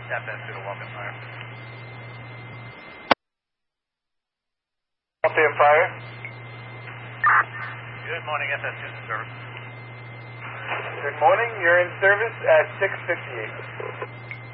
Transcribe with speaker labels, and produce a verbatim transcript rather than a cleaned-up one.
Speaker 1: F S two to welcome fire.
Speaker 2: Welcome fire.
Speaker 1: Good morning, F S two to service.
Speaker 2: Good morning, you're in service at six fifty-eight.